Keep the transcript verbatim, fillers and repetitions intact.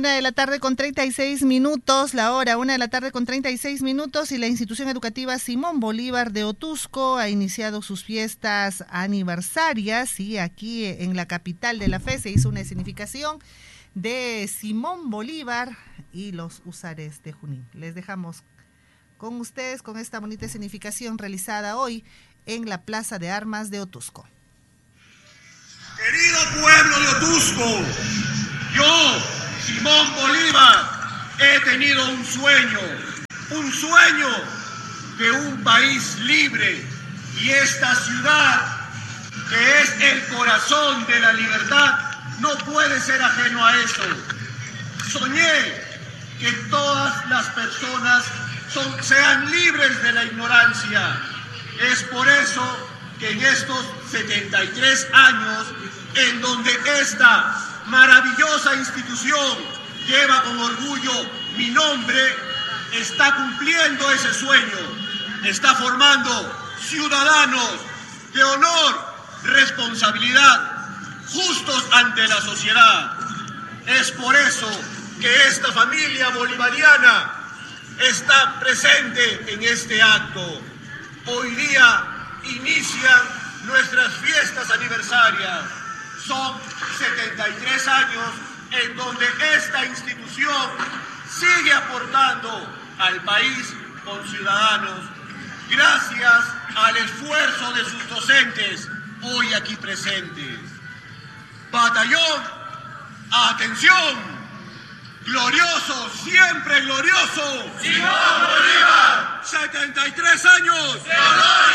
una de la tarde con treinta y seis minutos, la hora, una de la tarde con treinta y seis minutos, y la institución educativa Simón Bolívar de Otusco ha iniciado sus fiestas aniversarias, y aquí en la capital de la fe se hizo una escenificación de Simón Bolívar y los húsares de Junín. Les dejamos con ustedes con esta bonita escenificación realizada hoy en la Plaza de Armas de Otusco. Querido pueblo de Otusco, yo, Simón Bolívar, he tenido un sueño, un sueño de un país libre, y esta ciudad, que es el corazón de la libertad, no puede ser ajeno a eso. Soñé que todas las personas son, sean libres de la ignorancia. Es por eso que en estos setenta y tres años, en donde esta maravillosa institución lleva con orgullo mi nombre, está cumpliendo ese sueño, está formando ciudadanos de honor, responsabilidad, justos ante la sociedad. Es por eso que esta familia bolivariana está presente en este acto. Hoy día inician nuestras fiestas aniversarias. Son setenta y tres años en donde esta institución sigue aportando al país con ciudadanos, gracias al esfuerzo de sus docentes hoy aquí presentes. Batallón, atención, glorioso, siempre glorioso, Simón Bolívar, setenta y tres años de honor